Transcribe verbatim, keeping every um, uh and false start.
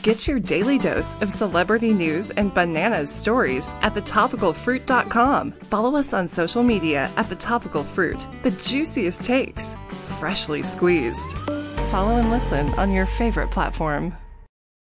Get your daily dose of celebrity news and bananas stories at the topical fruit dot com. Follow us on social media at The Topical Fruit. The juiciest takes, freshly squeezed. Follow and listen on your favorite platform.